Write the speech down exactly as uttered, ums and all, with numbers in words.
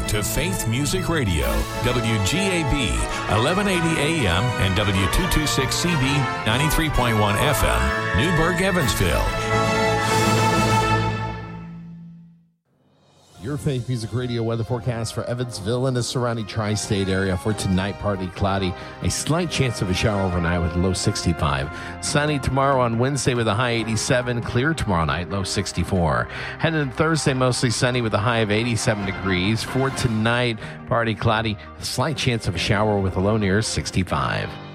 to Faith Music Radio, W G A B, eleven eighty A M and W two twenty-six C B, ninety-three point one F M, Newburgh, Evansville. Your Faith Music Radio weather forecast for Evansville and the surrounding tri-state area for tonight, partly cloudy. A slight chance of a shower overnight with a low sixty-five. Sunny tomorrow on Wednesday with a high eighty-seven. Clear tomorrow night, low sixty-four. Heading into Thursday, mostly sunny with a high of eighty-seven degrees. For tonight, partly cloudy. A slight chance of a shower with a low near sixty-five.